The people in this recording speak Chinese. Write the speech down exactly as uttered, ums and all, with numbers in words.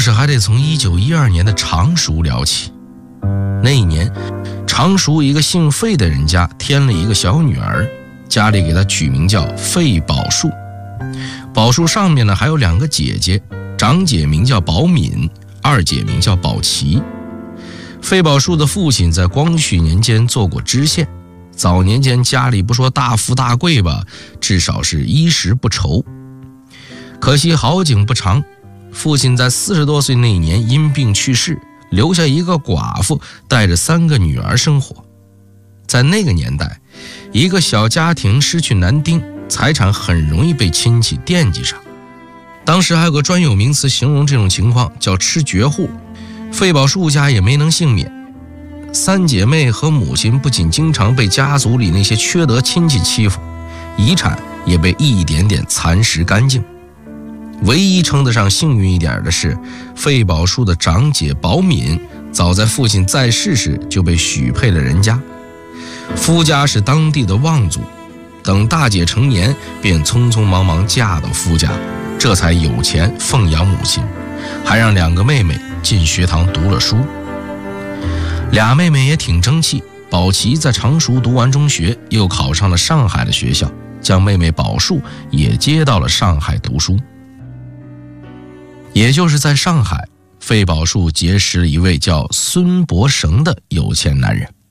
事还得从一九一二年的常熟聊起。那一年，常熟一个姓费的人家添了一个小女儿，家里给她取名叫费宝树。宝树上面呢还有两个姐姐，长姐名叫宝敏，二姐名叫宝琪。费宝树的父亲在光绪年间做过知县，早年间家里不说大富大贵吧，至少是衣食不愁。可惜好景不长，父亲在四十多岁那年因病去世，留下一个寡妇带着三个女儿生活。在那个年代，一个小家庭失去男丁，财产很容易被亲戚惦记上。当时还有个专有名词形容这种情况，叫吃绝户。费宝树家也没能幸免，三姐妹和母亲不仅经常被家族里那些缺德亲戚欺负，遗产也被一点点蚕食干净。唯一称得上幸运一点的是，费宝树的长姐宝敏早在父亲在世时就被许配了人家，夫家是当地的望族，等大姐成年便匆匆忙忙嫁到夫家，这才有钱奉养母亲，还让两个妹妹进学堂读了书。俩妹妹也挺争气，宝琪在常熟读完中学，又考上了上海的学校，将妹妹宝树也接到了上海读书。也就是在上海，费宝树结识了一位叫孙伯绳的有钱男人。